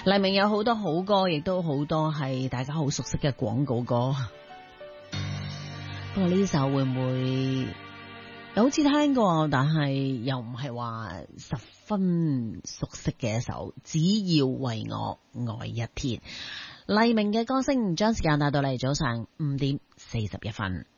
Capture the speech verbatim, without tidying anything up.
黎明有好多好歌，亦都好多係大家好熟悉嘅廣告歌。不過呢首會唔會好似聽過，但係又唔係話十分熟悉嘅一首？只要為我愛一天，黎明嘅歌聲將時間帶到嚟早上五點四十一分。